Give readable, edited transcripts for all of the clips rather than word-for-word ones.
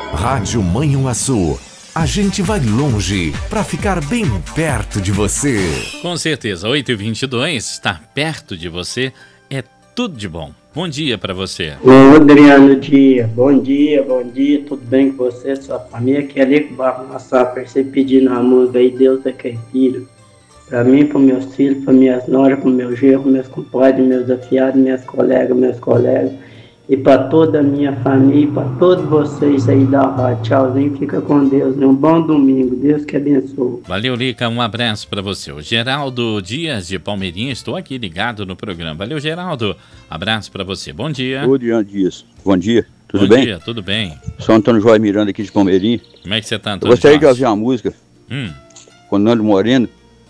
Rádio Manhuaçu. A gente vai longe para ficar bem perto de você. Com certeza, 8h22, estar perto de você é tudo de bom. Bom dia para você. Ô Adriano bom dia, tudo bem com você, sua família? Que ali com o Barro Massacre, você pedindo a música aí, Deus é caipira. Para mim, para meus filhos, para minhas noras, para meus genros, meus compadres, meus afiados, meus colegas. E para toda a minha família, para todos vocês aí da rádio. Tchauzinho, fica com Deus. Um bom domingo. Deus que abençoe. Valeu, Lica. Um abraço para você. O Geraldo Dias de Palmeirinha, estou aqui ligado no programa. Valeu, Geraldo. Abraço para você. Bom dia. Ô, Adriano Dias. Bom dia. Tudo bem? Bom dia, tudo bem. Sou Antônio Joy Miranda aqui de Palmeirinha. Como é que você tá, Antônio? Eu gostaria de ouvir uma música com o Nando Moreno.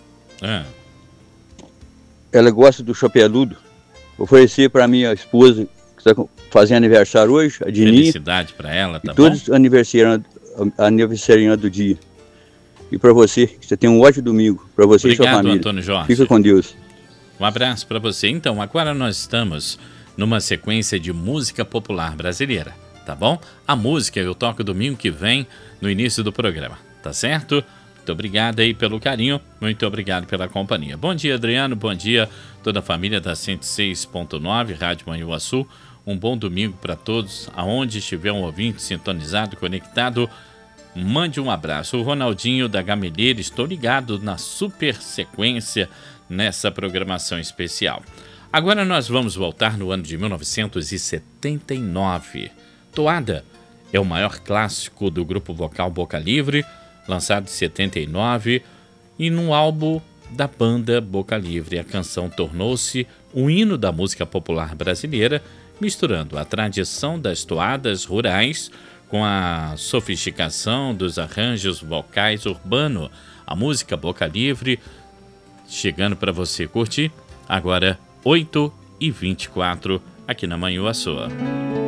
Ela gosta do Chopeludo. Oferecer para minha esposa, que está fazendo aniversário hoje, a Dininha. Felicidade para ela, tá bom? Todos aniversariando do dia. E para você, que você tem um ótimo domingo. Para você Obrigado, e sua família. Antônio Jorge. Fica com Deus. Um abraço para você. Então, agora nós estamos numa sequência de música popular brasileira, tá bom? A música eu toco domingo que vem no início do programa, tá certo? Muito obrigado aí pelo carinho, muito obrigado pela companhia. Bom dia, Adriano, bom dia toda a família da 106.9, Rádio Manhuaçu. Um bom domingo para todos, aonde estiver um ouvinte sintonizado, conectado, mande um abraço. O Ronaldinho da Gameleira, estou ligado na super sequência nessa programação especial. Agora nós vamos voltar no ano de 1979. Toada é o maior clássico do grupo vocal Boca Livre, lançado em 79, e num álbum da banda Boca Livre. A canção tornou-se um hino da música popular brasileira, misturando a tradição das toadas rurais com a sofisticação dos arranjos vocais urbanos. A música Boca Livre chegando para você curtir, agora 8h24 aqui na Manhuaçu.